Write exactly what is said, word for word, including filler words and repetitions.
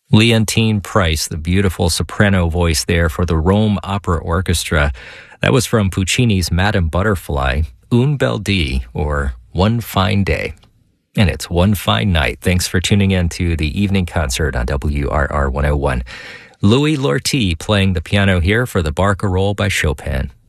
Leontine Price, the beautiful soprano voice there for the Rome Opera Orchestra. That was from Puccini's Madame Butterfly, Un Bel Dì, or One Fine Day. And it's one fine night. Thanks for tuning in to the evening concert on W R R one oh one. Louis Lortie playing the piano here for the Barcarolle by Chopin.